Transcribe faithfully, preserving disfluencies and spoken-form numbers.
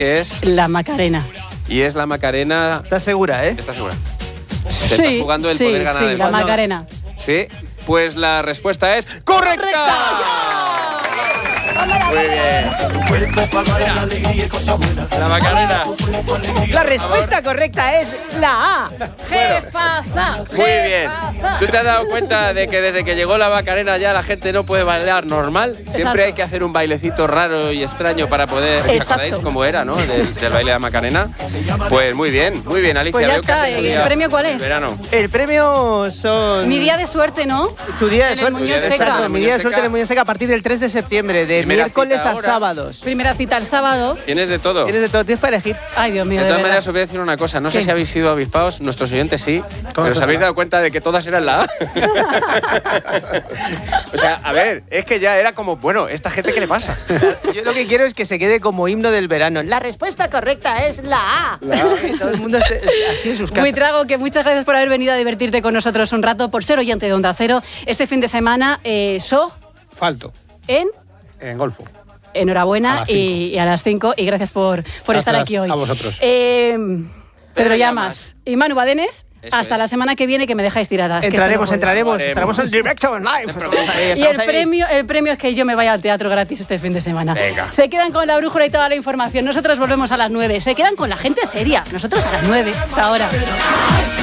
que es La Macarena. y es la Macarena. ¿Estás segura, eh? ¿Estás segura? Te Sí, estás jugando el sí, poder ganar sí, el la mundo. Macarena. Sí, pues la respuesta es correcta. Muy bien. La Macarena. La respuesta correcta es la A. Jefaza. Muy bien. ¿Tú te has dado cuenta de que desde que llegó la Macarena ya la gente no puede bailar normal? Siempre Exacto. hay que hacer un bailecito raro y extraño para poder... ¿Os Exacto. acordáis cómo era, no? Del, del baile de la Macarena. Pues muy bien, muy bien, Alicia. Pues ya Veo que está. has ¿El estudiado premio cuál el es? verano. El premio son... Mi día de suerte, ¿no? Tu día de en el suerte. Muñoz Seca. Exacto, mi día de suerte en el Muñoz Seca a partir del tres de septiembre, de Primera miércoles cita a ahora. sábados. Primera cita el sábado. Tienes de todo. Tienes de todo, tienes para elegir. Ay, Dios mío, De de todas verdad. maneras, os voy a decir una cosa. No sé ¿Qué? si habéis sido avispados, nuestros oyentes sí, pero os habéis dado cuenta de que todas eran la A. O sea, a ver, es que ya era como, bueno, ¿esta gente qué le pasa? Yo lo que quiero es que se quede como himno del verano. La respuesta correcta es la A. Que todo el mundo esté así en sus casas. Muy trago, que muchas gracias por haber venido a divertirte con nosotros un rato, por ser oyente de Onda Cero. Este fin de semana, eh, So Falto. en... En Golfo. A Enhorabuena las y, cinco. y a las cinco y gracias por, por estar Gracias aquí hoy. a vosotros. Eh, Pedro Pedro Llamas y Manu Badenes, Eso hasta es. la semana que viene que me dejáis tiradas. que esto no Entraremos, puede entraremos. Haremos. Estaremos en directo, en live. Estamos ahí, ser. Y estamos el ahí. premio, el premio es que yo me vaya al teatro gratis este fin de semana. Venga. Se quedan con la brújula y toda la información. Nosotros volvemos a las nueve. Se quedan con la gente seria. Nosotros a las nueve. Hasta ahora.